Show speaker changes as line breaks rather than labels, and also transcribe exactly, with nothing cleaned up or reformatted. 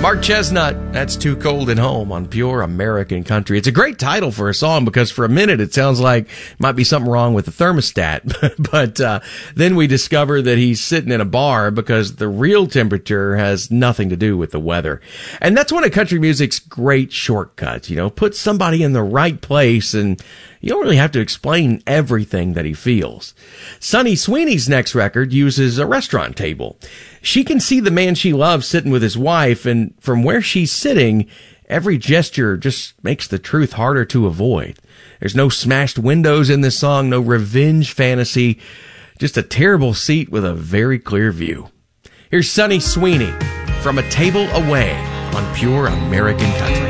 Mark Chestnut, that's Too Cold at Home on Pure American Country. It's a great title for a song because for a minute it sounds like might be something wrong with the thermostat. but uh, then we discover that he's sitting in a bar because the real temperature has nothing to do with the weather. And that's one of country music's great shortcuts, you know, put somebody in the right place and you don't really have to explain everything that he feels. Sonny Sweeney's next record uses a restaurant table. She can see the man she loves sitting with his wife, and from where she's sitting, every gesture just makes the truth harder to avoid. There's no smashed windows in this song, no revenge fantasy, just a terrible seat with a very clear view. Here's Sonny Sweeney, From a Table Away on Pure American Country.